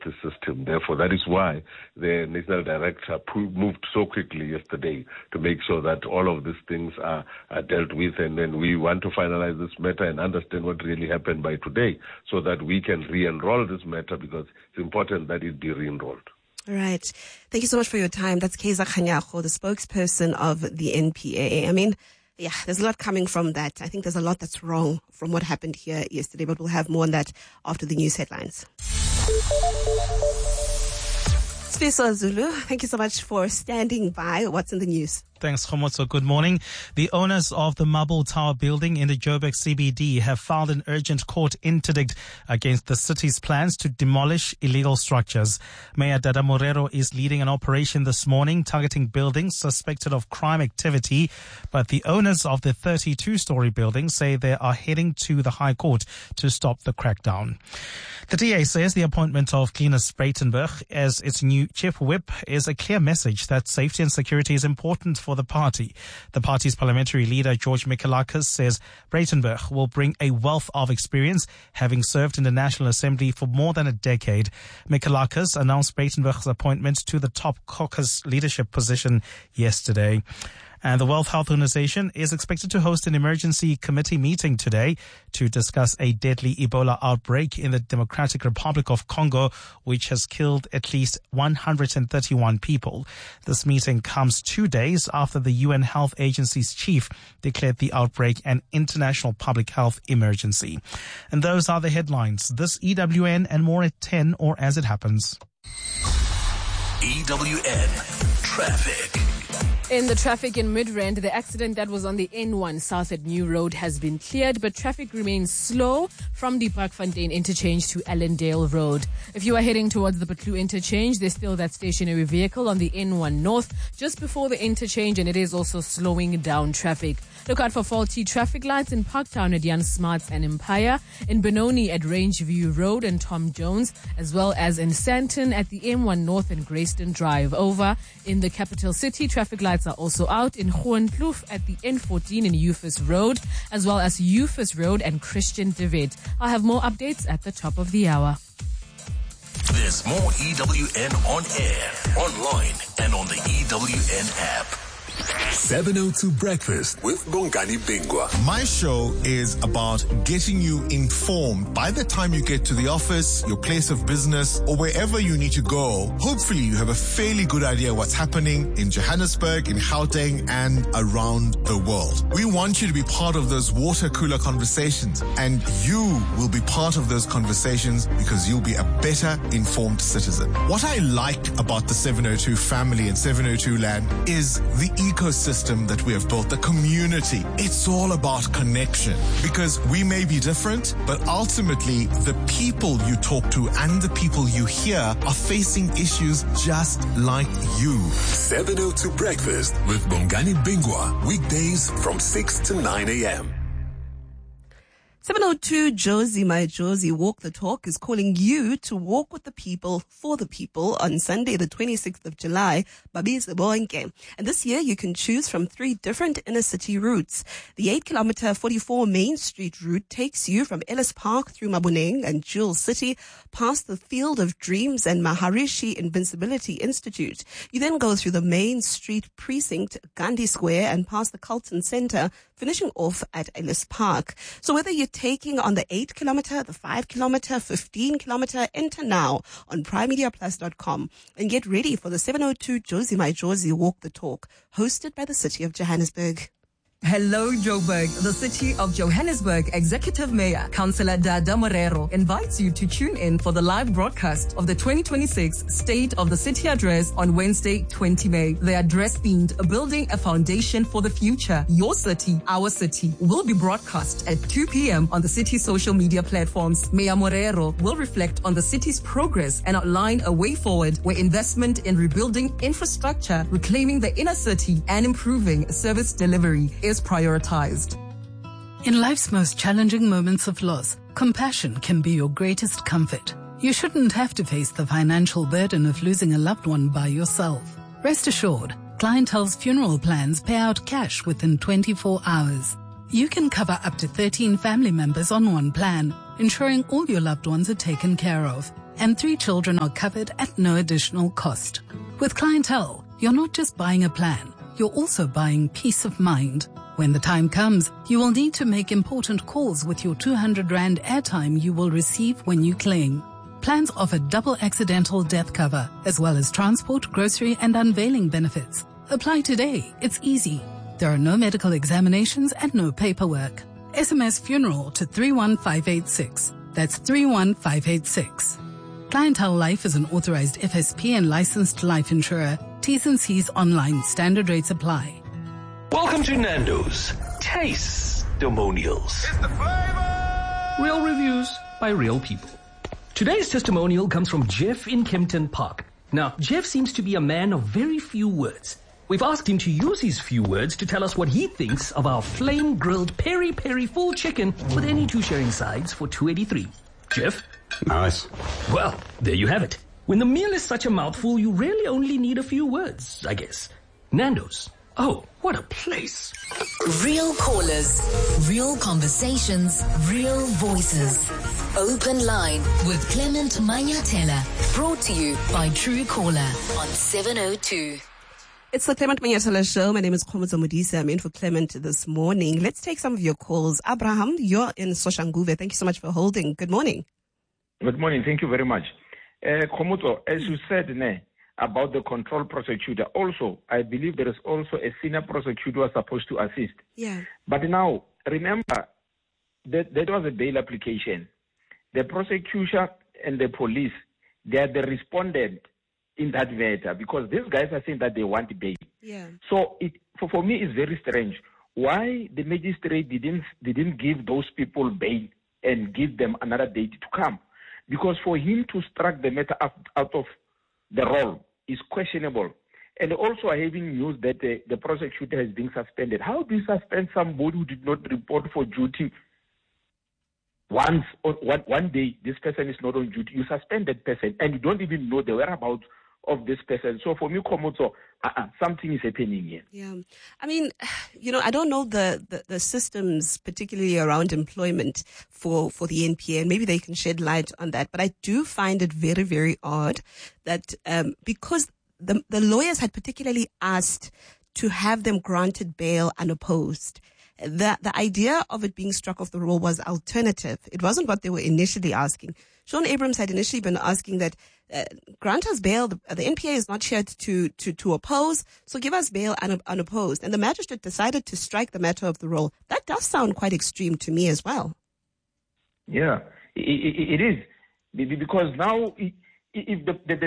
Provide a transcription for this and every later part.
justice system. Therefore, that is why the National Director moved so quickly yesterday to make sure that all of these things are dealt with. And then we want to finalize this matter and understand what really happened by today so that we can re-enroll this matter, because it's important that it be re-enrolled. All right. Thank you so much for your time. That's Kaiser Kganyago, the spokesperson of the NPA. I mean, yeah, there's a lot coming from that. I think there's a lot that's wrong from what happened here yesterday, but we'll have more on that after the news headlines. Sfiso Zulu, thank you so much for standing by. What's in the news? Thanks, Khomotso. Good morning. The owners of the Marble Tower building in the Joburg CBD have filed an urgent court interdict against the city's plans to demolish illegal structures. Mayor Dada Morero is leading an operation this morning targeting buildings suspected of crime activity, but the owners of the 32-story building say they are heading to the High Court to stop the crackdown. The DA says the appointment of Glenis Breitenberg as its new chief whip is a clear message that safety and security is important for the party. The party's parliamentary leader, George Mikalakis, says Breitenberg will bring a wealth of experience, having served in the National Assembly for more than a decade. Mikalakis announced Breitenberg's appointment to the top caucus leadership position yesterday. And the World Health Organization is expected to host an emergency committee meeting today to discuss a deadly Ebola outbreak in the Democratic Republic of Congo, which has killed at least 131 people. This meeting comes 2 days after the UN Health Agency's chief declared the outbreak an international public health emergency. And those are the headlines. This EWN and more at 10 or as it happens. EWN Traffic. In the traffic in Midrand, the accident that was on the N1 south at New Road has been cleared, but traffic remains slow from the Parkfontein interchange to Allendale Road. If you are heading towards the Petlu interchange, there's still that stationary vehicle on the N1 north just before the interchange, and it is also slowing down traffic. Look out for faulty traffic lights in Parktown at Jan Smarts and Empire, in Benoni at Rangeview Road and Tom Jones, as well as in Sandton at the M1 North and Grayston Drive. Over in the capital city, traffic lights are also out in Hohenkloof at the N14 in Eufus Road, as well as Eufus Road and Christian de Wet. I'll have more updates at the top of the hour. There's more EWN on air, online, and on the EWN app. 702 Breakfast with Bongani Bingwa. My show is about getting you informed by the time you get to the office, your place of business, or wherever you need to go. Hopefully you have a fairly good idea what's happening in Johannesburg, in Gauteng, and around the world. We want you to be part of those water cooler conversations, and you will be part of those conversations because you'll be a better informed citizen. What I like about the 702 family and 702 land is the ecosystem that we have built, the community. It's all about connection because we may be different, but ultimately the people you talk to and the people you hear are facing issues just like you. 702 Breakfast with Bongani Bingwa, weekdays from 6 to 9 a.m. 702 Josie, my Josie, Walk the Talk is calling you to walk with the people, for the people on Sunday, the 26th of July, Babizwe Bonke. And this year you can choose from 3 different inner city routes. The 8-kilometer 44 Main Street route takes you from Ellis Park through Maboneng and Jewel City, past the Field of Dreams and Maharishi Invincibility Institute. You then go through the Main Street Precinct, Gandhi Square, and past the Carlton Center, finishing off at Ellis Park. So whether you're taking on the 8-kilometer, the 5-kilometer, 15-kilometer, enter now on primemediaplus.com and get ready for the 702 Josie My Josie Walk the Talk, hosted by the City of Johannesburg. Hello, Joburg. The City of Johannesburg Executive Mayor, Councillor Dada Morero, invites you to tune in for the live broadcast of the 2026 State of the City Address on Wednesday, 20 May. The address themed Building a Foundation for the Future. Your city, our city, will be broadcast at 2 p.m. on the city's social media platforms. Mayor Morero will reflect on the city's progress and outline a way forward where investment in rebuilding infrastructure, reclaiming the inner city, and improving service delivery is prioritized. In life's most challenging moments of loss, compassion can be your greatest comfort. You shouldn't have to face the financial burden of losing a loved one by yourself. Rest assured, Clientele's funeral plans pay out cash within 24 hours. You can cover up to 13 family members on one plan, ensuring all your loved ones are taken care of. and 3 children are covered at no additional cost. With Clientele, you're not just buying a plan, you're also buying peace of mind. When the time comes, you will need to make important calls with your 200 Rand airtime you will receive when you claim. Plans offer double accidental death cover, as well as transport, grocery and unveiling benefits. Apply today. It's easy. There are no medical examinations and no paperwork. SMS funeral to 31586. That's 31586. Clientele Life is an authorized FSP and licensed life insurer. T's and C's online. Standard rates apply. Welcome to Nando's Taste-Demonials. Real reviews by real people. Today's testimonial comes from Jeff in Kempton Park. Now, Jeff seems to be a man of very few words. We've asked him to use his few words to tell us what he thinks of our flame-grilled peri-peri full chicken with any 2 sharing sides for 283. Jeff? Nice. Well, there you have it. When the meal is such a mouthful, you really only need a few words, I guess. Nando's. Oh, what a place. Real callers, real conversations, real voices. Open Line with Clement Manyatela. Brought to you by True Caller on 702. It's the Clement Manyatela Show. My name is Khomotso Modise. I'm in for Clement this morning. Let's take some of your calls. Abraham, you're in Soshanguve. Thank you so much for holding. Good morning. Good morning. Thank you very much. Khomotso, as you said about the control prosecutor, also, I believe there is also a senior prosecutor who is supposed to assist. Yeah. But now, remember, that was a bail application. The prosecutor and the police, they are the respondent in that matter because these guys are saying that they want bail. Yeah. So for me, it's very strange. Why the magistrate didn't give those people bail and give them another date to come? Because for him to strike the matter out of the role is questionable. And also having news that the prosecutor has been suspended. How do you suspend somebody who did not report for duty? One day, this person is not on duty. You suspend that person and you don't even know the whereabouts of this person. So for me, Khomotso, something is happening here. Yeah. I mean, I don't know the systems, particularly around employment for the NPA, and maybe they can shed light on that. But I do find it very, very odd that because the lawyers had particularly asked to have them granted bail unopposed, the idea of it being struck off the roll was alternative. It wasn't what they were initially asking. Sean Abrams had initially been asking that grant us bail. The NPA is not here to oppose, so give us bail unopposed. And the magistrate decided to strike the matter of the roll. That does sound quite extreme to me as well. Yeah, it is. Because now, if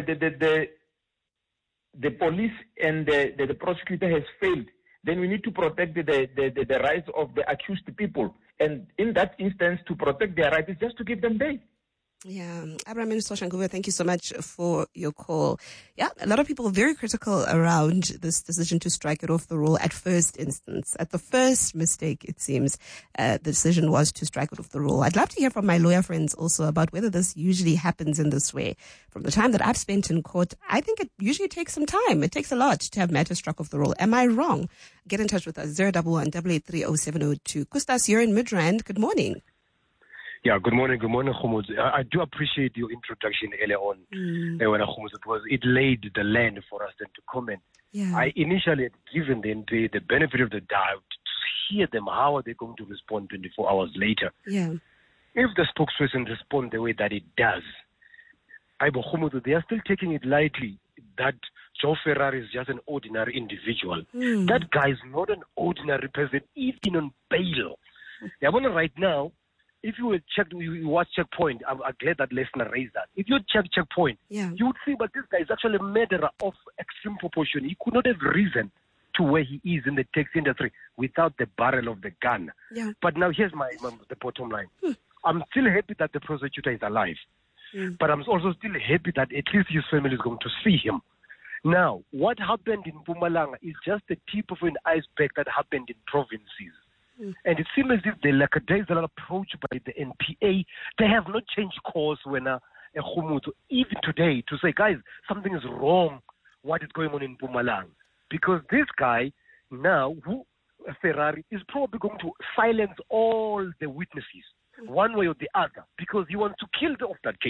the police and the prosecutor has failed, then we need to protect the rights of the accused people. And in that instance, to protect their rights is just to give them bail. Yeah. Abraham in Soshanguve, thank you so much for your call. Yeah, a lot of people are very critical around this decision to strike it off the roll at first instance. At the first mistake, it seems, the decision was to strike it off the roll. I'd love to hear from my lawyer friends also about whether this usually happens in this way. From the time that I've spent in court, I think it usually takes some time. It takes a lot to have matters struck off the roll. Am I wrong? Get in touch with us, 011-883-0702. Kustas, you're in Midrand. Good morning. Yeah, good morning, Khomotso. I do appreciate your introduction earlier on, when it laid the land for us then to comment. Yeah. I initially had given them the benefit of the doubt to hear them, how are they going to respond 24 hours later. Yeah. If the spokesperson responds the way that it does, Khomotso, they are still taking it lightly that Joe Ferrari is just an ordinary individual. That guy is not an ordinary person, even on bail. Right now, if you watch Checkpoint, I'm glad that listener raised that. If you check Checkpoint, you would see, but this guy is actually a murderer of extreme proportion. He could not have risen to where he is in the taxi industry without the barrel of the gun. Yeah. But now here's the bottom line. I'm still happy that the prosecutor is alive. But I'm also still happy that at least his family is going to see him. Now, what happened in Mpumalanga is just the tip of an iceberg that happened in provinces. And it seems as if the lackadaisical approach by the NPA, they have not changed course when even today to say, guys, something is wrong, what is going on in Mpumalanga. Because this guy now, Ferrari, is probably going to silence all the witnesses, one way or the other, because he wants to kill off that case.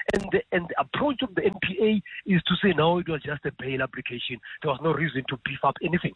And the approach of the NPA is to say, no, it was just a bail application. There was no reason to beef up anything.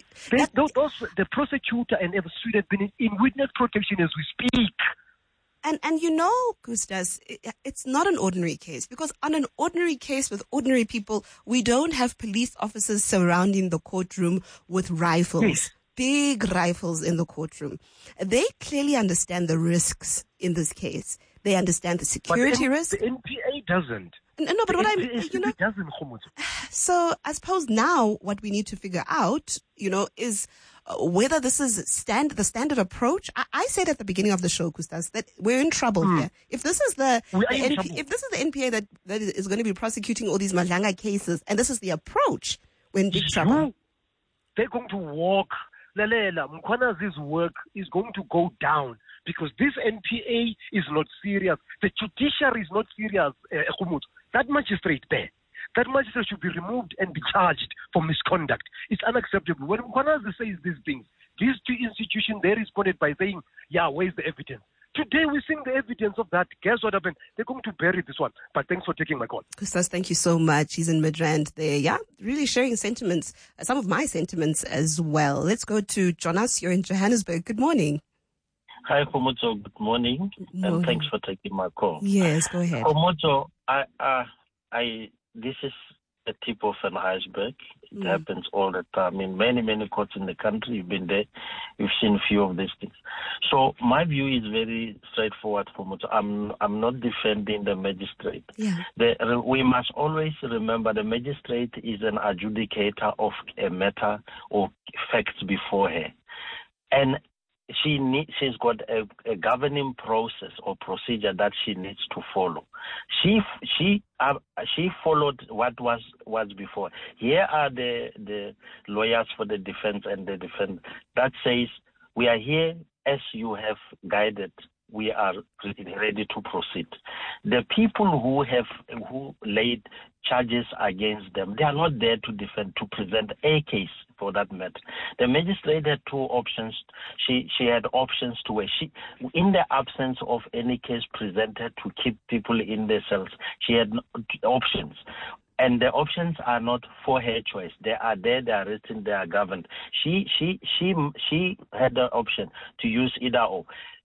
The prosecutor and every student have been in witness protection as we speak. And you know, Gustas, it's not an ordinary case, because on an ordinary case with ordinary people, we don't have police officers surrounding the courtroom with rifles. Yes. Big rifles in the courtroom. They clearly understand the risks in this case. They understand the security risk. The NPA doesn't. No, but what doesn't. So I suppose now what we need to figure out, is whether this is the standard approach. I said at the beginning of the show, Gustas, that we're in trouble here. If this is the NPA that is going to be prosecuting all these Madlanga cases, and this is the approach, we're in big trouble. They're going to walk. Mkhwanazi's work is going to go down because this NPA is not serious. The judiciary is not serious. That magistrate there, that magistrate should be removed and be charged for misconduct. It's unacceptable. When Mkhwanazi says these things, these two institutions, they responded by saying, where's the evidence? Today we're seeing the evidence of that. Guess what happened? They're going to bury this one. But thanks for taking my call. Gustas, thank you so much. He's in Midrand there. Really sharing sentiments, some of my sentiments as well. Let's go to Jonas. You're in Johannesburg. Good morning. Hi, Khomotso. Good morning. And thanks for taking my call. Yes, go ahead. Khomotso, this is the tip of an iceberg. It happens all the time in many, many courts in the country. You've been there. You've seen a few of these things. So my view is very straightforward. I'm not defending the magistrate. We must always remember the magistrate is an adjudicator of a matter or facts before her. And she's got a governing process or procedure that she needs to follow. She followed what was before. Here are the lawyers for the defense and the defense that says we are here as you have guided. We are ready to proceed. The people who laid charges against them, they are not there to defend, to present a case for that matter. The magistrate had two options. She had options to where in the absence of any case presented to keep people in their cells, she had options. And the options are not for her choice. They are there, they are written, they are governed. She had the option to use either or.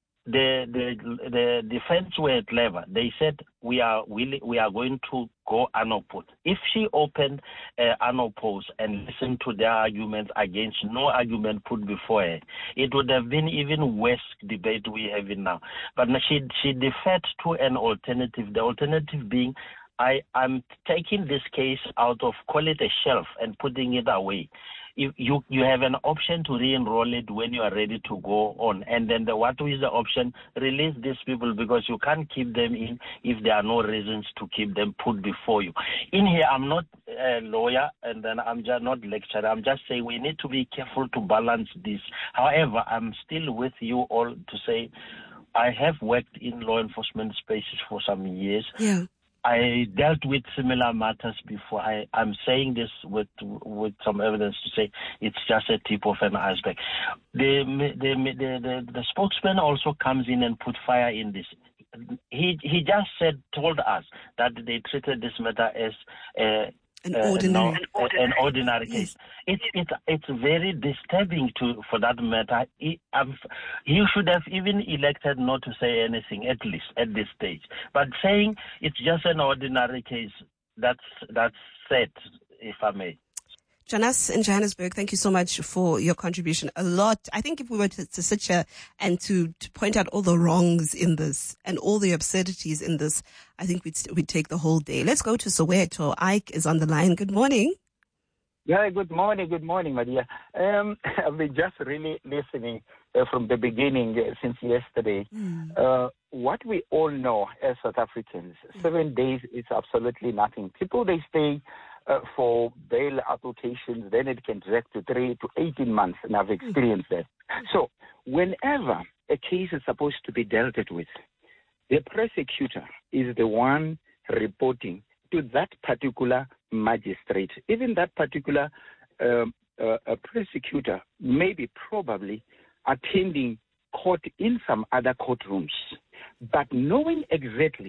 The defense were clever. They said we are going to go unopposed. If she opened unopposed and listened to their arguments against no argument put before her, it would have been even worse debate we have now. But she deferred to an alternative. The alternative being, I'm taking this case out of, call it a shelf, and putting it away. You have an option to re-enroll it when you are ready to go on. And then what is the option? Release these people, because you can't keep them in if there are no reasons to keep them put before you. In here, I'm not a lawyer, and then I'm just not lecturer. I'm just saying we need to be careful to balance this. However, I'm still with you all to say I have worked in law enforcement spaces for some years. I dealt with similar matters before. I'm saying this with some evidence to say it's just a tip of an iceberg. The spokesman also comes in and put fire in this. He just told us that they treated this matter as an ordinary case. It's very disturbing for that matter. He should have even elected not to say anything, at least at this stage. But saying it's just an ordinary case, that's sad, if I may. Jonas in Johannesburg, thank you so much for your contribution. A lot. I think if we were to sit here and to point out all the wrongs in this and all the absurdities in this, I think we'd take the whole day. Let's go to Soweto. Ike is on the line. Good morning. Yeah, good morning. Good morning, Maria. I've been just really listening from the beginning since yesterday. What we all know as South Africans, 7 days is absolutely nothing. People, they stay for bail applications, then it can drag to 3 to 18 months, and I've experienced that. So whenever a case is supposed to be dealt with, the prosecutor is the one reporting to that particular magistrate. Even that particular prosecutor may be probably attending court in some other courtrooms, but knowing exactly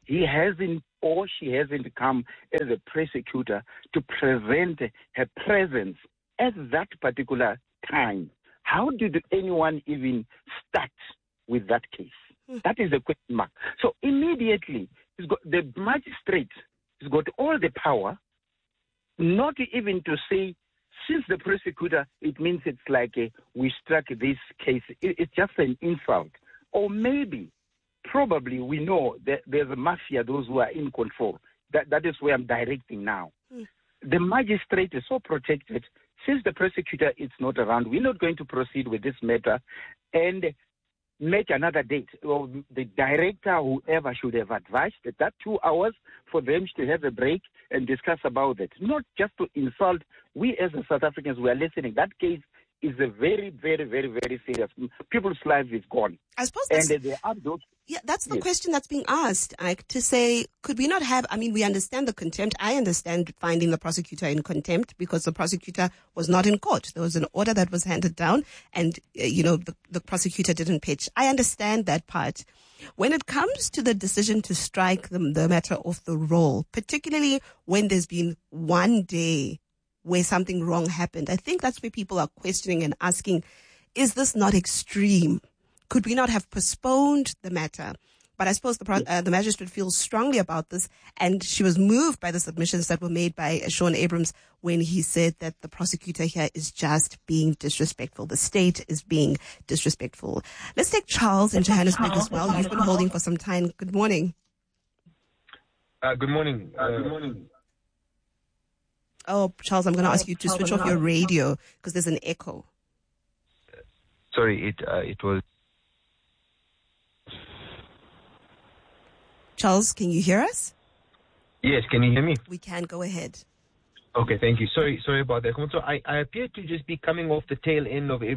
he hasn't or she hasn't come as a prosecutor to present her presence at that particular time. How did anyone even start with that case? That is the question mark. So immediately, the magistrate has got all the power, not even to say, since the prosecutor, it means it's like we struck this case. It's just an insult. Or maybe, probably, we know that there's a mafia, those who are in control. That is where I'm directing now. The magistrate is so protected. Since the prosecutor is not around, we're not going to proceed with this matter and make another date. Well, the director, whoever, should have advised that 2 hours for them to have a break and discuss about it. Not just to insult. We as the South Africans, we are listening. That case is a very, very, very, very serious. People's lives is gone. I suppose that's the question that's being asked, Ike, to say, could we not have, we understand the contempt. I understand finding the prosecutor in contempt because the prosecutor was not in court. There was an order that was handed down and, the prosecutor didn't pitch. I understand that part. When it comes to the decision to strike the matter off the roll, particularly when there's been one day where something wrong happened, I think that's where people are questioning and asking, is this not extreme? Could we not have postponed the matter? But I suppose the magistrate feels strongly about this, and she was moved by the submissions that were made by Shaun Abrahams when he said that the prosecutor here is just being disrespectful. The state is being disrespectful. Let's take Charles in Johannesburg as well. You've been holding for some time. Good morning. Good morning. Good morning. Oh, Charles, I'm going to ask you to switch off your radio because there's an echo. Sorry, it was... Charles, can you hear us? Yes, can you hear me? We can. Go ahead. Okay, thank you. Sorry about that. So I appear to just be coming off the tail end of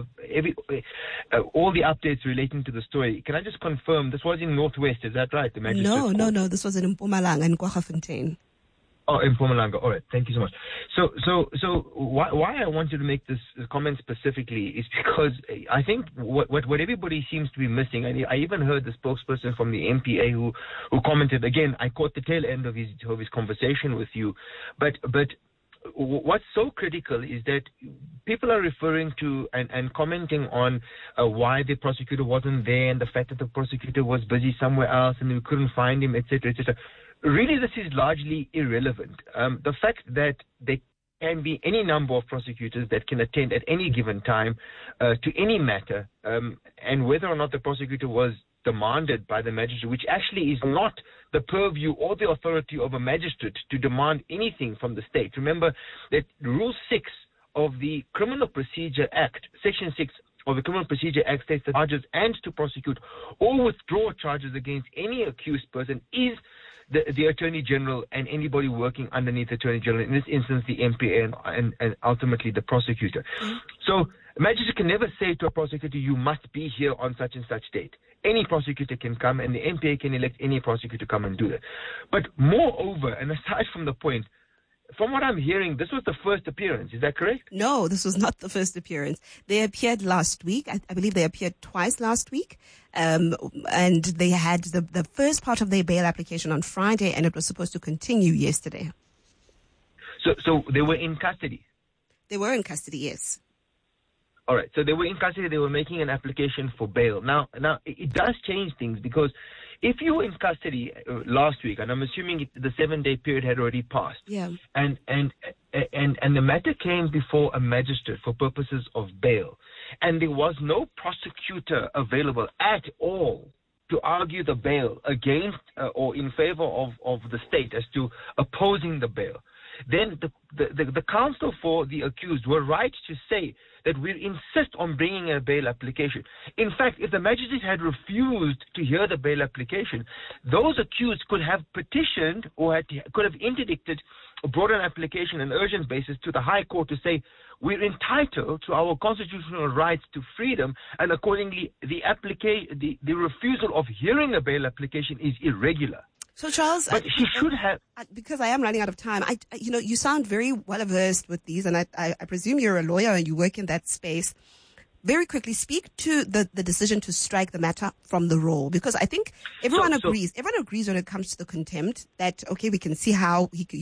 all the updates relating to the story. Can I just confirm this was in Northwest? Is that right? The magistrate No. This was in Mpumalanga and Kwaggafontein. Oh, in Mpumalanga. All right. Thank you so much. So why I wanted to make this comment specifically is because I think what everybody seems to be missing, and I even heard the spokesperson from the MPA who commented, again, I caught the tail end of his conversation with you, but what's so critical is that people are referring to and commenting on why the prosecutor wasn't there and the fact that the prosecutor was busy somewhere else and we couldn't find him, etc., etc. Really, this is largely irrelevant. The fact that there can be any number of prosecutors that can attend at any given time to any matter, and whether or not the prosecutor was demanded by the magistrate, which actually is not the purview or the authority of a magistrate to demand anything from the state. Remember that Rule 6 of the Criminal Procedure Act, Section 6 of the Criminal Procedure Act states that charges and to prosecute or withdraw charges against any accused person is the Attorney General and anybody working underneath the Attorney General, in this instance the MPA and ultimately the prosecutor. So a magistrate can never say to a prosecutor, you must be here on such and such date. Any prosecutor can come, and the MPA can elect any prosecutor to come and do that. But moreover, and aside from the point, from what I'm hearing, this was the first appearance. Is that correct? No, this was not the first appearance. They appeared last week. I believe they appeared twice last week. And they had the first part of their bail application on Friday, and it was supposed to continue yesterday. So they were in custody? They were in custody, yes. All right. So they were in custody. They were making an application for bail. Now it does change things, because if you were in custody last week, and I'm assuming the 7-day period had already passed, and the matter came before a magistrate for purposes of bail, and there was no prosecutor available at all to argue the bail against or in favor of the state as to opposing the bail, then the counsel for the accused were right to say that we insist on bringing a bail application. In fact, if the magistrate had refused to hear the bail application, those accused could have petitioned or could have interdicted or brought an application, an urgent basis, to the High Court to say we're entitled to our constitutional rights to freedom, and accordingly the refusal of hearing a bail application is irregular. So, Charles, but she should have, because I am running out of time. You sound very well versed with these, and I presume you're a lawyer and you work in that space. very quickly, speak to the decision to strike the matter from the roll, because I think everyone agrees. Everyone agrees when it comes to the contempt that, okay, we can see how he